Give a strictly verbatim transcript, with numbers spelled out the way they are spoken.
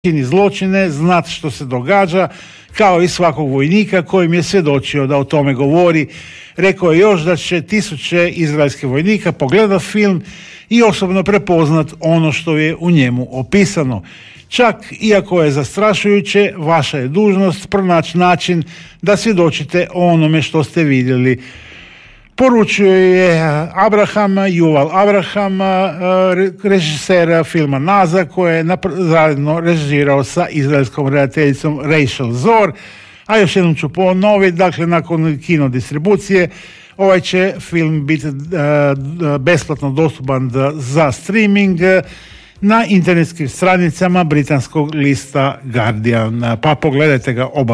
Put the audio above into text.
čini zločine, znat što se događa, kao i svakog vojnika kojim je svjedočio da o tome govori. Rekao je još da će tisuće izraelskih vojnika pogledat film i osobno prepoznat ono što je u njemu opisano. Čak, iako je zastrašujuće, vaša je dužnost pronaći način da svjedočite o onome što ste vidjeli. Poručio je Abraham, Yuval Abraham, režiser filma Naza, koji je zajedno režirao sa izraelskom redateljicom Rachel Zor. A još jednom ću ponoviti, dakle, nakon kino distribucije, ovaj će film biti besplatno dostupan za streaming na internetskim stranicama britanskog lista Guardian. Pa pogledajte ga oba